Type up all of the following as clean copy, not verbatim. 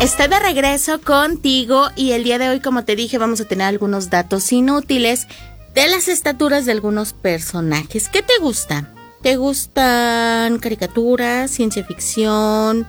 Estoy de regreso contigo y el día de hoy, como te dije, vamos a tener algunos datos inútiles de las estaturas de algunos personajes. ¿Qué te gusta? ¿Te gustan caricaturas, ciencia ficción,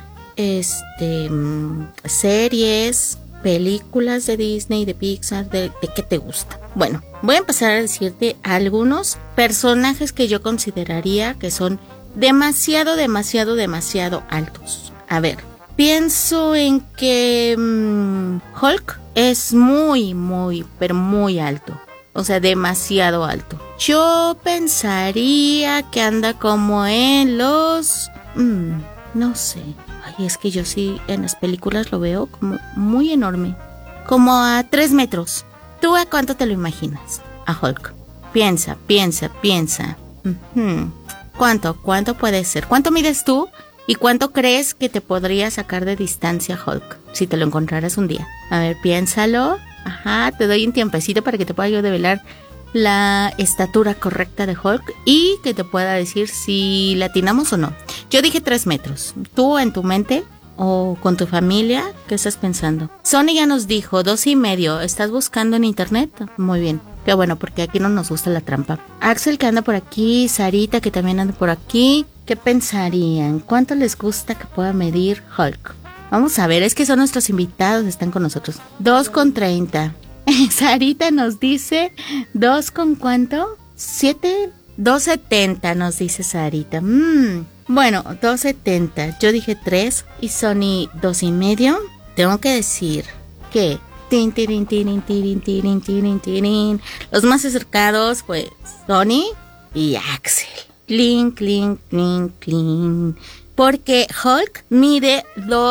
series, películas de Disney, de Pixar? ¿De qué te gusta? Bueno, voy a empezar a decirte algunos personajes que yo consideraría que son demasiado altos. A ver, pienso en que Hulk es pero muy alto. O sea, demasiado alto. Yo pensaría que anda como en los... no sé. Ay, es que yo sí en las películas lo veo como muy enorme. Como a 3 metros. ¿Tú a cuánto te lo imaginas? A Hulk. Piensa. ¿Cuánto puede ser? ¿Cuánto mides tú? ¿Y cuánto crees que te podría sacar de distancia Hulk? Si te lo encontraras un día. A ver, piénsalo. Ajá, te doy un tiempecito para que te pueda yo develar la estatura correcta de Hulk y que te pueda decir si la atinamos o no. Yo dije 3 metros. ¿Tú en tu mente o con tu familia qué estás pensando? Sony ya nos dijo 2.5. ¿Estás buscando en internet? Muy bien. Qué bueno, porque aquí no nos gusta la trampa. Axel, que anda por aquí, Sarita, que también anda por aquí. ¿Qué pensarían? ¿Cuánto les gusta que pueda medir Hulk? Vamos a ver, es que son nuestros invitados, están con nosotros. 2,30. Sarita nos dice, ¿2 con cuánto? 7, 2,70 nos dice Sarita. Bueno, 2,70. Yo dije 3 y Sony 2,5. Tengo que decir que los más acercados, pues, Sony y Axel. Clink. Porque Hulk mide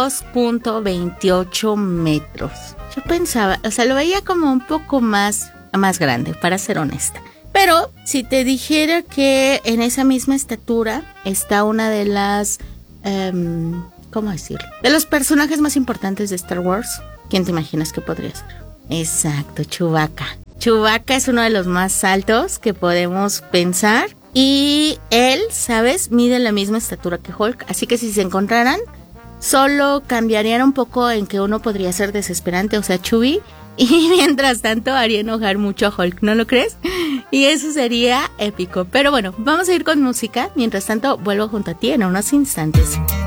2.28 metros. Yo pensaba, o sea, lo veía como un poco más grande, para ser honesta. Pero si te dijera que en esa misma estatura está una de las, ¿cómo decirlo? De los personajes más importantes de Star Wars, ¿quién te imaginas que podría ser? Exacto, Chewbacca. Chewbacca es uno de los más altos que podemos pensar. Y él, ¿sabes? Mide la misma estatura que Hulk. Así que si se encontraran, solo cambiarían un poco en que uno podría ser desesperante, o sea, Chewie. Y mientras tanto haría enojar mucho a Hulk, ¿no lo crees? Y eso sería épico. Pero bueno, vamos a ir con música. Mientras tanto, vuelvo junto a ti en unos instantes.